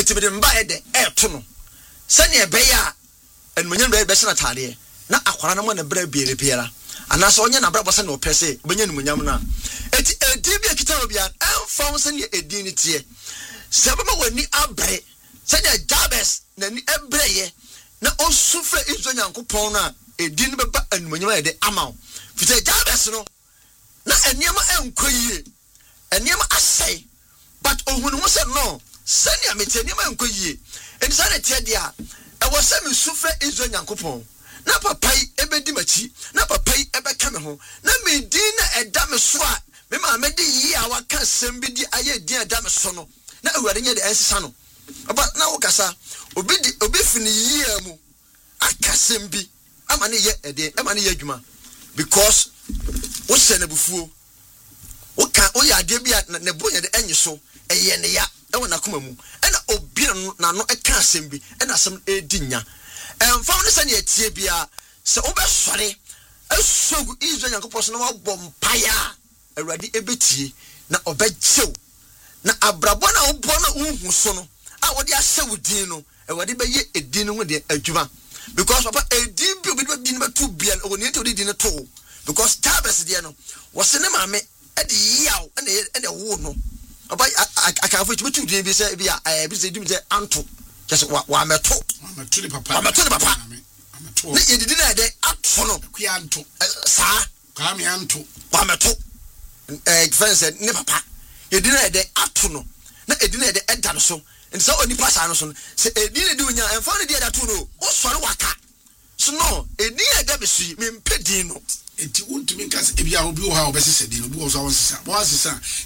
etibede mba ede eto no sane ebeya enmunyen be se na tade na akwara na mo na bra biara anase onye na bra bosa na opese obenya nmunyam na eti edi bi akita obia emfa sane edi ni tie sebama wani abre sane Jabez na ni ebreye na osufre izo nyankopon na edi ni beba enmunyam ede amaw fite Jabez no na eniema enkoyie eniema asai but ohunu mo se no sane amete eniema enkoyie eni sane tie dia e wo se me sufre izo nyankopon na papai ebedi machi na papai ebeka me ho na me din na eda me so a me ma me di yi a waka sem bi di aye din eda me so no na awurade nye de ensesa no oba na wo kasa obi fini yi amu akasem bi ama ne ye ede ama ne ye adwuma because wo se na bufuo wo ka wo ya de bia na bonya de enye so eye ne ya e wona koma mu ena obi na no eka asem bi ena asem edi nya emfa no se ne etie bia se obesore esogu izo nyankopon so na wo mpaya awurade ebetie na obejew na abrabo na wo na uhu so no a wo de asewudin no awurade beye edin no ho de adwuma because papa edin bi obi din ba tu bia o ne te odi din to because Jabez de no wo se ne maame e de yaw ene wo no oba aka fo tu din bi se bia bi se dim se anto just wa meto ni papa ne edidi na de ato no kuanto sa ka me anto wa meto friends ne papa edidi na de ato no na edidi na de enta no so nso oni pasa no so se edidi de unya emfa ne de da to no o sore waka so no edidi de be su me mpedin no enti untumi nka se bia obi o ha obesese din obi o so awon sisa